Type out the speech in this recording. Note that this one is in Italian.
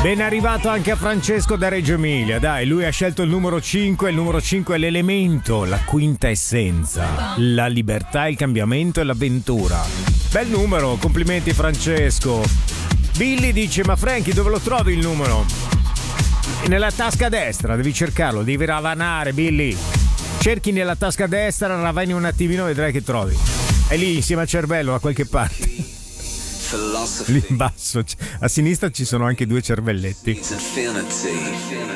Ben arrivato anche a Francesco da Reggio Emilia. Dai, lui ha scelto il numero 5. Il numero 5 è l'elemento, la quinta essenza, la libertà, il cambiamento e l'avventura. Bel numero, complimenti Francesco. Billy dice: ma Frankie, dove lo trovi il numero? Nella tasca destra, devi cercarlo, devi ravanare, Billy. Cerchi nella tasca destra, ravani un attimino e vedrai che trovi. È lì insieme al cervello da qualche parte. Lì in basso a sinistra ci sono anche due cervelletti.